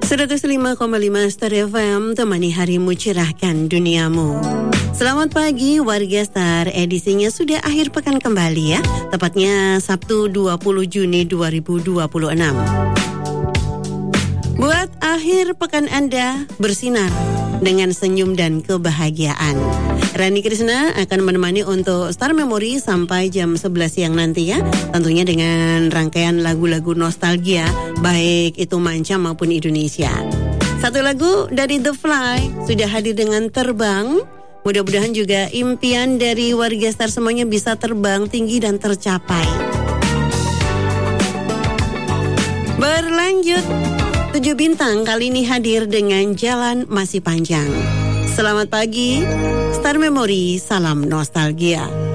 105,5 Star FM, temani harimu, cerahkan duniamu. Selamat pagi warga Star, edisinya sudah akhir pekan kembali ya. Tepatnya Sabtu 20 Juni 2026. Buat akhir pekan Anda bersinar dengan senyum dan kebahagiaan. Rani Krisna akan menemani untuk Star Memory sampai jam 11 siang nanti ya. Tentunya dengan rangkaian lagu-lagu nostalgia, baik itu manca maupun Indonesia. Satu lagu dari The Fly sudah hadir dengan Terbang. Mudah-mudahan juga impian dari warga Star semuanya bisa terbang tinggi dan tercapai. Berlanjut, 7 bintang kali ini hadir dengan Jalan Masih Panjang. Selamat pagi, Star Memory, salam nostalgia.